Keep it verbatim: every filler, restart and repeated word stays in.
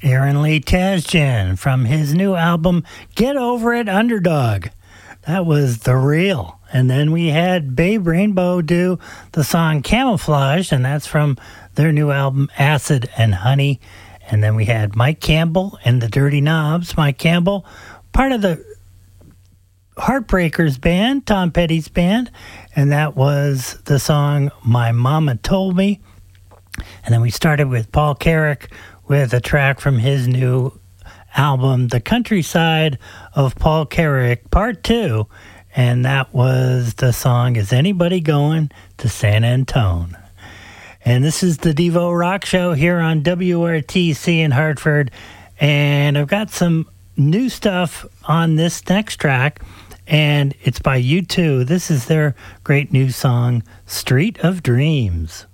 Aaron Lee Tasjan from his new album, Get Over It, Underdog. That was The Real. And then we had Babe Rainbow do the song Camouflage, and that's from their new album, Acid and Honey. And then we had Mike Campbell and the Dirty Knobs. Mike Campbell, part of the Heartbreakers band, Tom Petty's band, and that was the song My Mama Told Me. And then we started with Paul Carrack with a track from his new album, The Countryside of Paul Carrack, Part two, and that was the song Is Anybody Going to San Antone? And this is the Devo Rock Show here on W R T C in Hartford, and I've got some new stuff on this next track, and it's by U two. This is their great new song, Street of Dreams.